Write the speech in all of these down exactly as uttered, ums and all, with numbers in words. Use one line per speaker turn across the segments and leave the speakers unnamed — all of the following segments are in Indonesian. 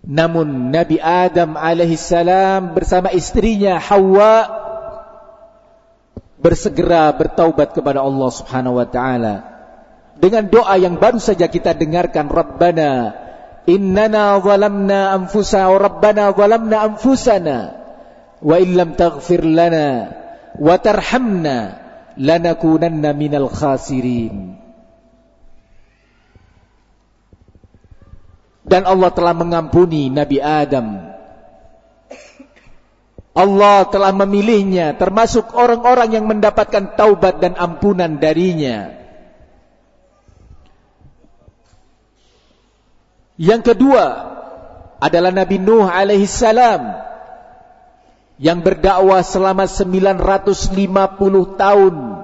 Namun Nabi Adam alaihissalam bersama istrinya Hawa bersegera bertaubat kepada Allah Subhanahu wa taala dengan doa yang baru saja kita dengarkan, Rabbana innana zalamna anfusana wa rabbana zalamna anfusana wa illam taghfir lana wa tarhamna lanakunanna minal khasirin. Dan Allah telah mengampuni Nabi Adam. Allah telah memilihnya termasuk orang-orang yang mendapatkan taubat dan ampunan darinya. Yang kedua adalah Nabi Nuh alaihissalam yang berdakwah selama sembilan ratus lima puluh tahun.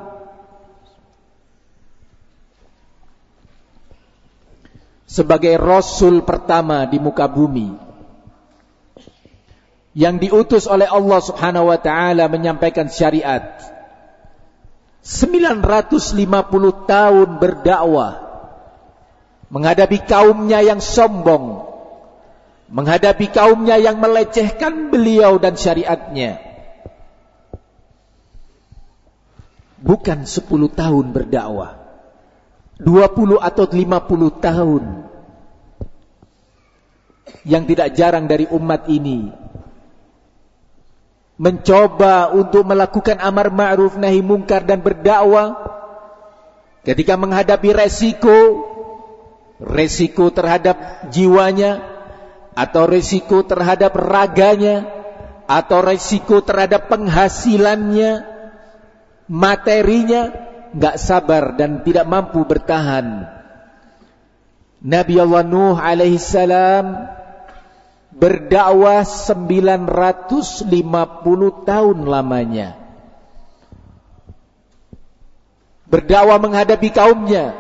Sebagai Rasul pertama di muka bumi yang diutus oleh Allah Subhanahu wa taala menyampaikan syariat. sembilan ratus lima puluh tahun berdakwah menghadapi kaumnya yang sombong, menghadapi kaumnya yang melecehkan beliau dan syariatnya. Bukan sepuluh tahun berdakwah, dua puluh atau lima puluh tahun. Yang tidak jarang dari umat ini mencoba untuk melakukan amar ma'ruf nahi mungkar dan berdakwah ketika menghadapi resiko resiko terhadap jiwanya, atau resiko terhadap raganya, atau resiko terhadap penghasilannya, materinya, gak sabar dan tidak mampu bertahan. Nabi Allah Nuh alaihissalam berdakwah sembilan ratus lima puluh tahun lamanya. Berdakwah menghadapi kaumnya,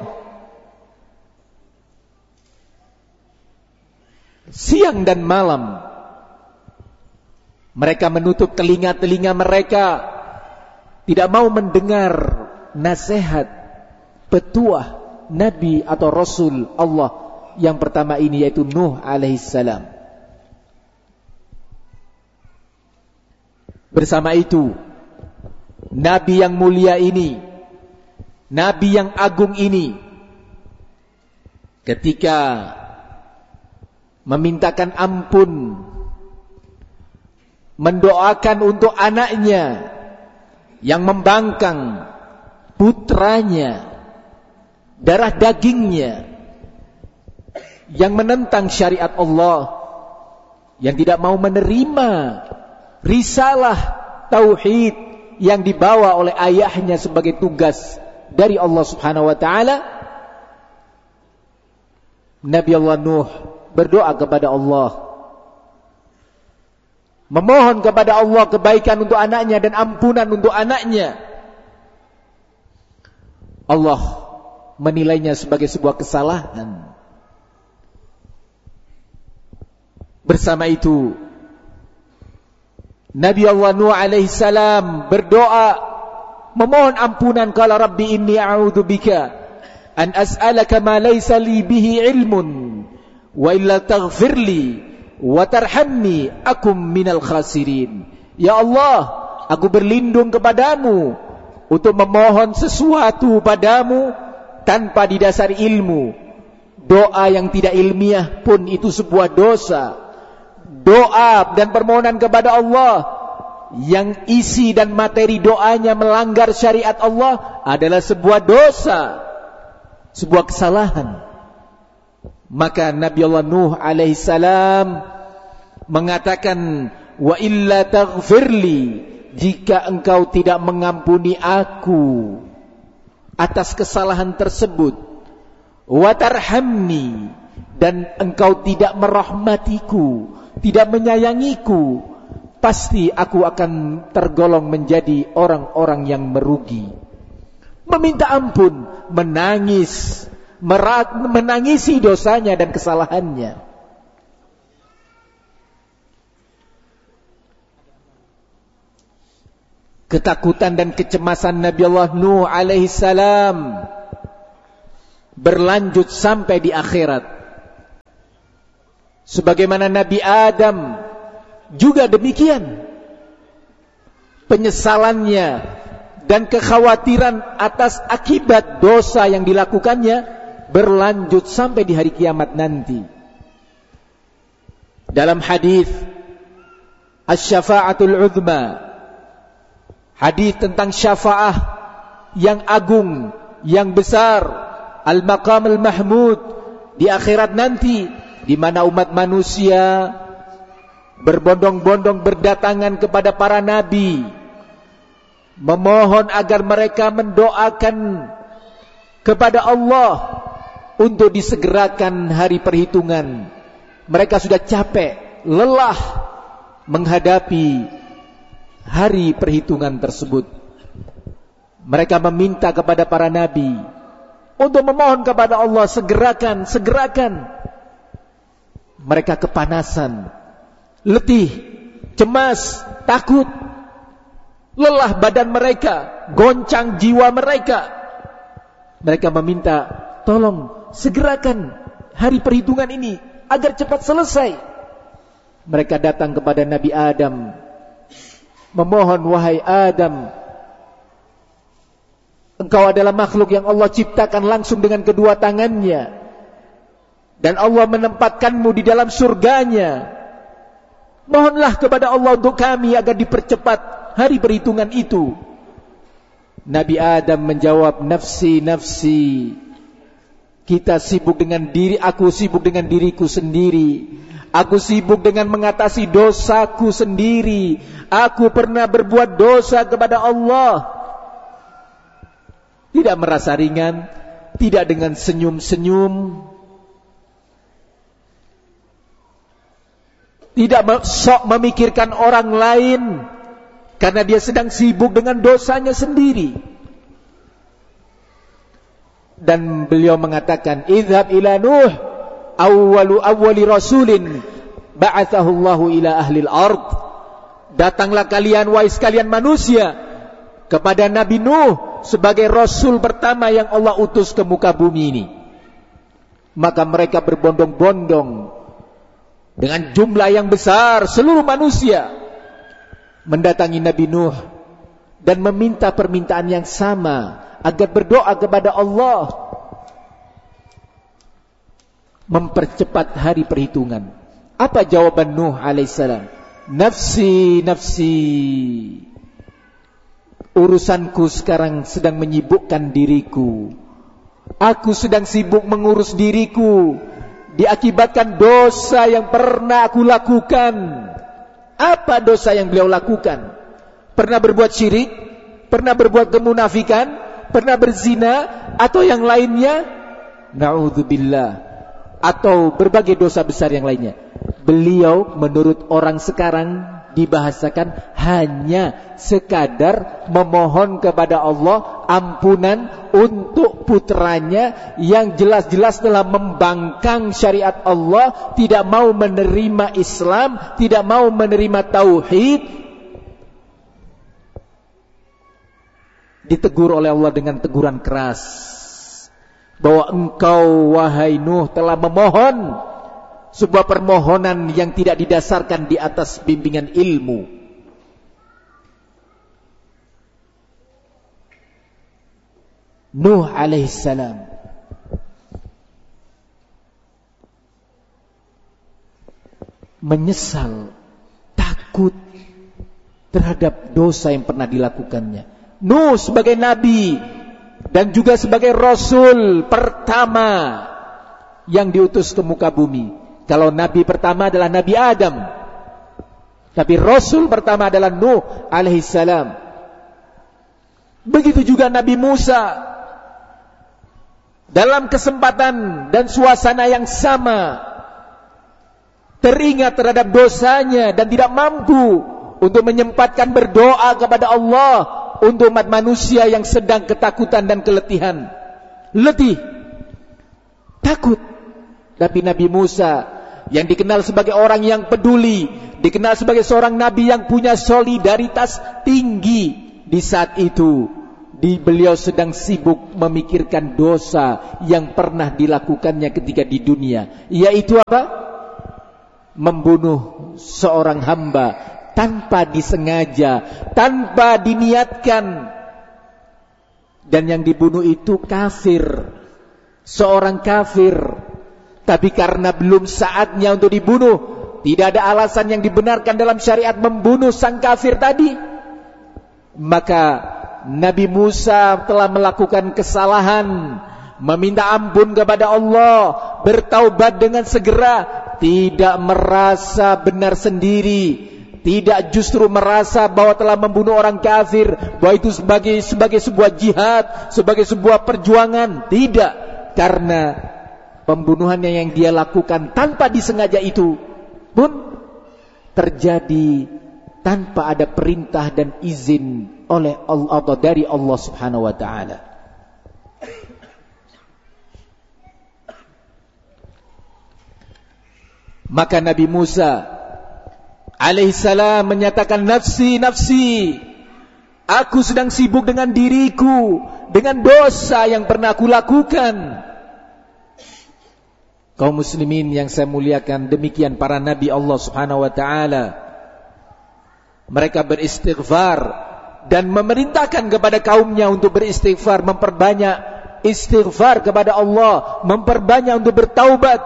siang dan malam. Mereka menutup telinga-telinga mereka, tidak mau mendengar nasihat, petuah Nabi atau Rasul Allah yang pertama ini, yaitu Nuh alaihissalam. Bersama itu, Nabi yang mulia ini, Nabi yang agung ini, ketika memintakan ampun, mendoakan untuk anaknya yang membangkang, putranya, darah dagingnya, yang menentang syariat Allah, yang tidak mau menerima risalah tauhid yang dibawa oleh ayahnya sebagai tugas dari Allah Subhanahu wa taala. Nabi Allah Nuh berdoa kepada Allah, memohon kepada Allah kebaikan untuk anaknya dan ampunan untuk anaknya. Allah menilainya sebagai sebuah kesalahan. Bersama itu, Nabi Allah Nuh alaihissalam berdoa, memohon ampunan, qala rabbi inni a'udzu bika an as'alaka ma laysa li bihi ilmun wa illa taghfirli wa tarhamni akum minal khasirin. Ya Allah, aku berlindung kepadamu untuk memohon sesuatu padamu tanpa didasari ilmu. Doa yang tidak ilmiah pun itu sebuah dosa. Doa dan permohonan kepada Allah yang isi dan materi doanya melanggar syariat Allah adalah sebuah dosa, sebuah kesalahan. Maka Nabi Allah Nuh alaihissalam mengatakan, wa illa taghfirli, jika engkau tidak mengampuni aku atas kesalahan tersebut, wa tarhamni, dan engkau tidak merahmatiku, tidak menyayangiku, pasti aku akan tergolong menjadi orang-orang yang merugi. Meminta ampun, menangis, merat, menangisi dosanya dan kesalahannya. Ketakutan dan kecemasan Nabi Allah Nuh alaihissalam berlanjut sampai di akhirat. Sebagaimana Nabi Adam juga demikian. Penyesalannya dan kekhawatiran atas akibat dosa yang dilakukannya berlanjut sampai di hari kiamat nanti. Dalam hadis Asy-Syafa'atul 'Udzma, hadis tentang syafaah yang agung, yang besar, al-maqam al-mahmud di akhirat nanti, di mana umat manusia berbondong-bondong berdatangan kepada para nabi, memohon agar mereka mendoakan kepada Allah untuk disegerakan hari perhitungan. Mereka sudah capek, lelah menghadapi hari perhitungan tersebut. Mereka meminta kepada para nabi untuk memohon kepada Allah, segerakan, segerakan. Mereka kepanasan, letih, cemas, takut, lelah badan mereka, goncang jiwa mereka. Mereka meminta, tolong segerakan hari perhitungan ini agar cepat selesai. Mereka datang kepada Nabi Adam, memohon, wahai Adam, engkau adalah makhluk yang Allah ciptakan langsung dengan kedua tangannya, dan Allah menempatkanmu di dalam surganya. Mohonlah kepada Allah untuk kami agar dipercepat hari perhitungan itu. Nabi Adam menjawab, nafsi, nafsi. Kita sibuk dengan diri, aku sibuk dengan diriku sendiri. Aku sibuk dengan mengatasi dosaku sendiri. Aku pernah berbuat dosa kepada Allah. Tidak merasa ringan, tidak dengan senyum-senyum, tidak sok memikirkan orang lain, karena dia sedang sibuk dengan dosanya sendiri. Dan beliau mengatakan, idhab ila Nuh, awwalu awwali rasulin ba'athahu Allahu ila ahlil ard. Datanglah kalian, wahai sekalian manusia, kepada Nabi Nuh sebagai rasul pertama yang Allah utus ke muka bumi ini. Maka mereka berbondong-bondong dengan jumlah yang besar, seluruh manusia mendatangi Nabi Nuh dan meminta permintaan yang sama, agar berdoa kepada Allah mempercepat hari perhitungan. Apa jawaban Nuh alaihissalam? Nafsi, nafsi. Urusanku sekarang sedang menyibukkan diriku. Aku sedang sibuk mengurus diriku, diakibatkan dosa yang pernah aku lakukan. Apa dosa yang beliau lakukan? Pernah berbuat syirik? Pernah berbuat kemunafikan? Pernah berzina? Atau yang lainnya? Na'udzubillah. Atau berbagai dosa besar yang lainnya. Beliau menurut orang sekarang dibahasakan hanya sekadar memohon kepada Allah ampunan untuk putranya yang jelas-jelas telah membangkang syariat Allah, tidak mau menerima Islam, tidak mau menerima tauhid. Ditegur oleh Allah dengan teguran keras, bahwa engkau wahai Nuh telah memohon sebuah permohonan yang tidak didasarkan di atas bimbingan ilmu. Nuh alaihissalam menyesal, takut terhadap dosa yang pernah dilakukannya. Nuh sebagai nabi dan juga sebagai rasul pertama yang diutus ke muka bumi. Kalau nabi pertama adalah Nabi Adam, tapi rasul pertama adalah Nuh alaihissalam. Begitu juga Nabi Musa, dalam kesempatan dan suasana yang sama, teringat terhadap dosanya dan tidak mampu untuk menyempatkan berdoa kepada Allah untuk umat manusia yang sedang ketakutan dan keletihan, letih, takut. Tapi Nabi Musa yang dikenal sebagai orang yang peduli, dikenal sebagai seorang nabi yang punya solidaritas tinggi, di saat itu di beliau sedang sibuk memikirkan dosa yang pernah dilakukannya ketika di dunia, yaitu apa? membunuh seorang hamba tanpa disengaja, tanpa diniatkan, dan yang dibunuh itu kafir, seorang kafir, tapi karena belum saatnya untuk dibunuh, tidak ada alasan yang dibenarkan dalam syariat membunuh sang kafir tadi, maka Nabi Musa telah melakukan kesalahan, meminta ampun kepada Allah, bertaubat dengan segera, tidak merasa benar sendiri, tidak justru merasa bahwa telah membunuh orang kafir, bahwa itu sebagai sebagai sebuah jihad, sebagai sebuah perjuangan. Tidak, karena pembunuhannya yang dia lakukan tanpa disengaja itu pun terjadi tanpa ada perintah dan izin oleh Allah atau dari Allah Subhanahu wa taala. Maka Nabi Musa alaihissalam menyatakan, nafsi, nafsi, aku sedang sibuk dengan diriku, dengan dosa yang pernah aku lakukan. Kaum muslimin yang saya muliakan, demikian para nabi Allah Subhanahu wa taala. Mereka beristighfar dan memerintahkan kepada kaumnya untuk beristighfar, memperbanyak istighfar kepada Allah, memperbanyak untuk bertaubat.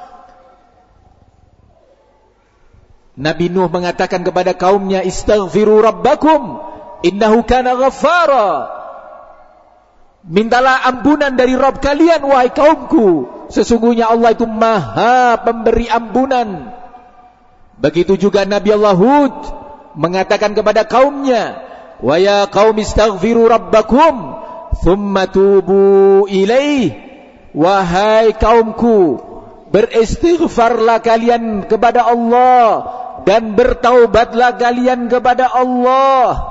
Nabi Nuh mengatakan kepada kaumnya, istaghfiru rabbakum innahu kana ghaffara. Mintalah ampunan dari Rabb kalian, wahai kaumku, sesungguhnya Allah itu maha pemberi ampunan. Begitu juga Nabi Allah Hud mengatakan kepada kaumnya, wa ya qaum istaghfiru rabbakum thumma tubu ilaih. Wahai kaumku, beristighfarlah kalian kepada Allah dan bertaubatlah kalian kepada Allah.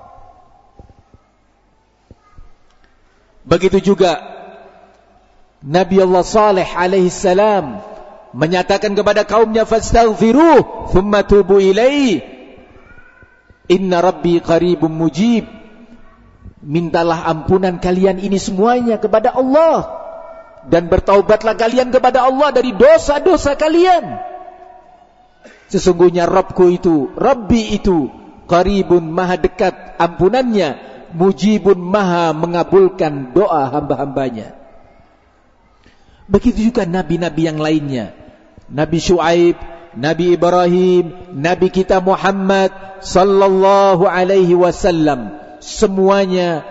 Begitu juga Nabi Allah Saleh alaihi salam menyatakan kepada kaumnya, fastaghfiruh thumma tubu ilaihi inna rabbi qaribun mujib. Mintalah ampunan kalian ini semuanya kepada Allah dan bertaubatlah kalian kepada Allah dari dosa-dosa kalian. Sesungguhnya Rabbku itu, Rabbi itu, qaribun, maha dekat ampunannya, mujibun, maha mengabulkan doa hamba-hambanya. Begitu juga nabi-nabi yang lainnya, Nabi Syuaib, Nabi Ibrahim, Nabi kita Muhammad sallallahu alaihi wasallam, semuanya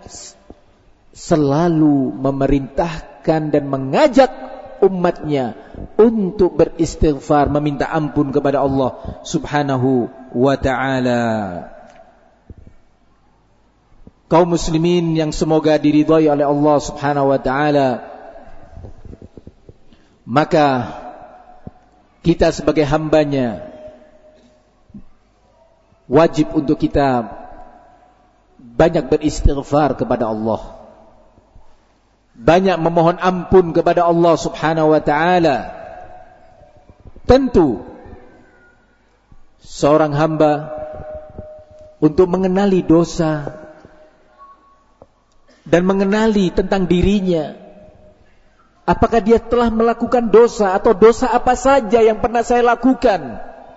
selalu memerintahkan dan mengajak umatnya untuk beristighfar, meminta ampun kepada Allah Subhanahu wa ta'ala. Kaum muslimin yang semoga diridhai oleh Allah Subhanahu wa ta'ala, maka kita sebagai hambanya wajib untuk kita banyak beristighfar kepada Allah, banyak memohon ampun kepada Allah Subhanahu wa ta'ala. Tentu seorang hamba untuk mengenali dosa dan mengenali tentang dirinya, apakah dia telah melakukan dosa atau dosa apa saja yang pernah saya lakukan.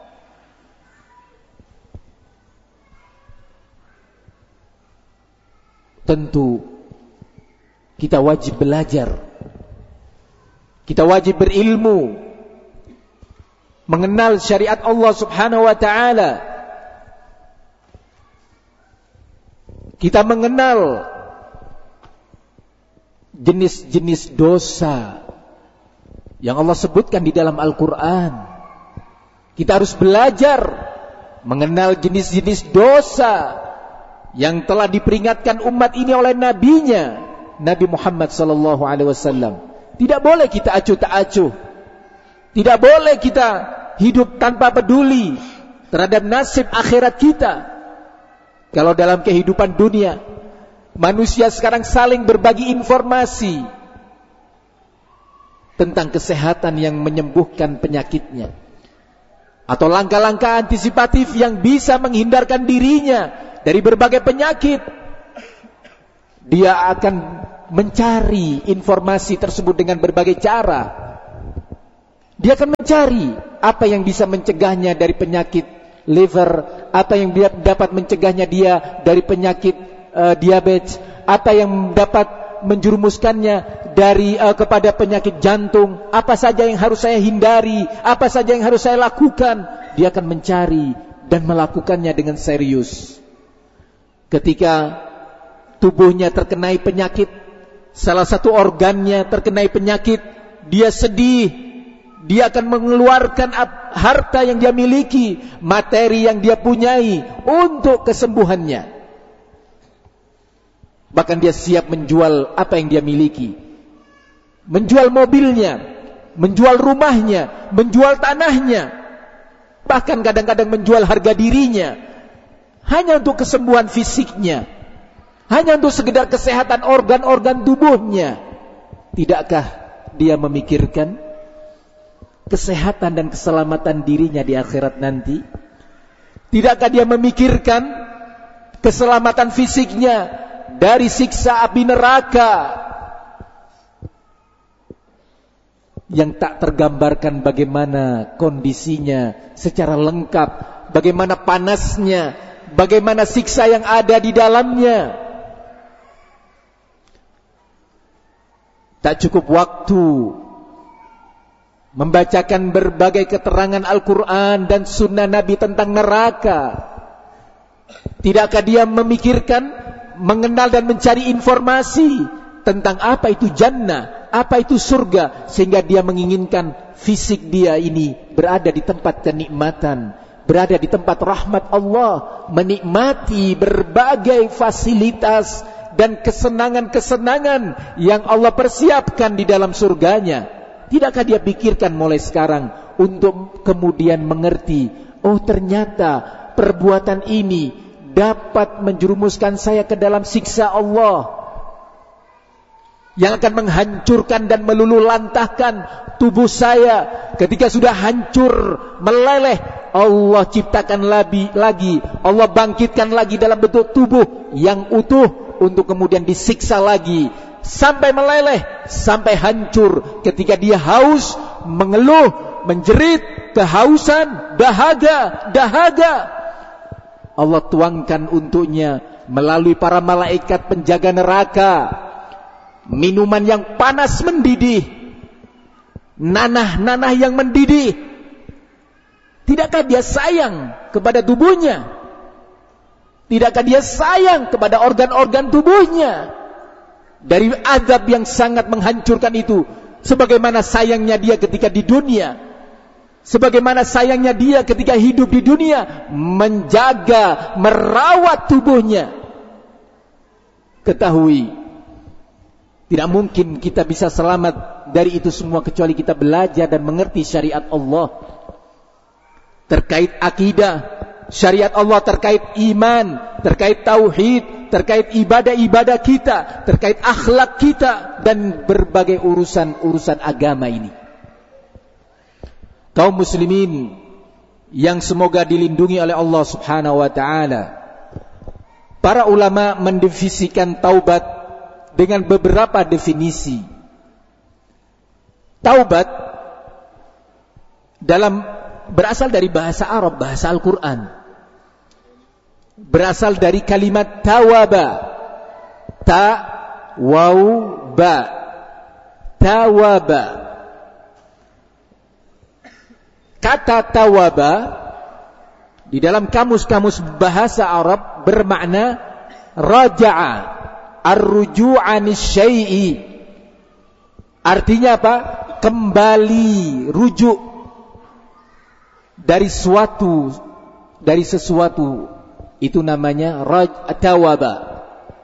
Tentu kita wajib belajar, kita wajib berilmu, mengenal syariat Allah Subhanahu wa ta'ala. Kita mengenal jenis-jenis dosa yang Allah sebutkan di dalam Al-Quran. Kita harus belajar mengenal jenis-jenis dosa yang telah diperingatkan umat ini oleh nabinya, Nabi Muhammad sallallahu alaihi wasallam. Tidak boleh kita acuh tak acuh. Tidak boleh kita hidup tanpa peduli terhadap nasib akhirat kita. Kalau dalam kehidupan dunia, manusia sekarang saling berbagi informasi tentang kesehatan yang menyembuhkan penyakitnya, atau langkah-langkah antisipatif yang bisa menghindarkan dirinya dari berbagai penyakit. Dia akan mencari informasi tersebut dengan berbagai cara. Dia akan mencari apa yang bisa mencegahnya dari penyakit liver, apa yang dapat mencegahnya dia dari penyakit uh, diabetes, apa yang dapat menjerumuskannya dari uh, kepada penyakit jantung, apa saja yang harus saya hindari, apa saja yang harus saya lakukan. Dia akan mencari dan melakukannya dengan serius. Ketika tubuhnya terkenai penyakit, salah satu organnya terkenai penyakit, dia sedih. Dia akan mengeluarkan harta yang dia miliki, materi yang dia punyai untuk kesembuhannya. Bahkan dia siap menjual apa yang dia miliki. Menjual mobilnya, menjual rumahnya, menjual tanahnya. Bahkan kadang-kadang menjual harga dirinya. Hanya untuk kesembuhan fisiknya. Hanya untuk sekedar kesehatan organ-organ tubuhnya. Tidakkah dia memikirkan kesehatan dan keselamatan dirinya di akhirat nanti? Tidakkah dia memikirkan keselamatan fisiknya dari siksa api neraka yang tak tergambarkan bagaimana kondisinya secara lengkap, bagaimana panasnya, bagaimana siksa yang ada di dalamnya. Tak cukup waktu membacakan berbagai keterangan Al-Quran dan sunnah Nabi tentang neraka. Tidakkah dia memikirkan, mengenal dan mencari informasi tentang apa itu jannah, apa itu surga, sehingga dia menginginkan fisik dia ini berada di tempat kenikmatan, berada di tempat rahmat Allah, menikmati berbagai fasilitas dan kesenangan-kesenangan yang Allah persiapkan di dalam surganya. Tidakkah dia pikirkan mulai sekarang untuk kemudian mengerti, oh ternyata perbuatan ini dapat menjerumuskan saya ke dalam siksa Allah yang akan menghancurkan dan melululantahkan tubuh saya. Ketika sudah hancur, meleleh, Allah ciptakan lagi, lagi Allah bangkitkan lagi dalam bentuk tubuh yang utuh untuk kemudian disiksa lagi sampai meleleh, sampai hancur. Ketika dia haus, mengeluh, menjerit, kehausan, dahaga, dahaga, Allah tuangkan untuknya melalui para malaikat penjaga neraka minuman yang panas mendidih, nanah-nanah yang mendidih. Tidakkah dia sayang kepada tubuhnya? Tidakkah dia sayang kepada organ-organ tubuhnya? Dari azab yang sangat menghancurkan itu, sebagaimana sayangnya dia ketika di dunia, sebagaimana sayangnya dia ketika hidup di dunia, menjaga, merawat tubuhnya. Ketahui, tidak mungkin kita bisa selamat dari itu semua kecuali kita belajar dan mengerti syariat Allah terkait akidah, syariat Allah terkait iman, terkait tauhid, terkait ibadah-ibadah kita, terkait akhlak kita, dan berbagai urusan-urusan agama ini. Kaum muslimin yang semoga dilindungi oleh Allah Subhanahu wa ta'ala, para ulama mendefinisikan taubat dengan beberapa definisi. Taubat dalam berasal dari bahasa Arab, bahasa Al-Quran. Berasal dari kalimat tawaba. Ta, waw, ba. Tawaba. Kata tawaba di dalam kamus-kamus bahasa Arab bermakna raja'a, ar-ruju'an syai'i. Artinya apa? Kembali, rujuk dari suatu, dari sesuatu. Itu namanya tawaba.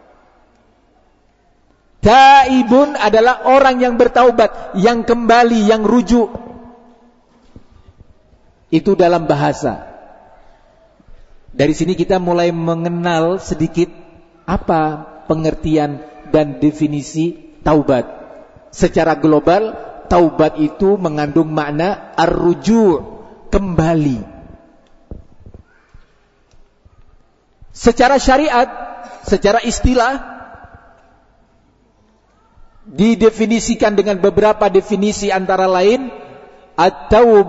Taibun adalah orang yang bertaubat, yang kembali, yang rujuk. Itu dalam bahasa. Dari sini kita mulai mengenal sedikit apa pengertian dan definisi taubat. Secara global, taubat itu mengandung makna ar-ruju', kembali. Secara syariat, secara istilah, didefinisikan dengan beberapa definisi, antara lain At-taubah